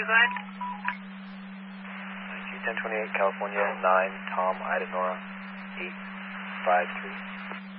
go ahead. 1028 California, 9, Tom, Ida, Nora, 853.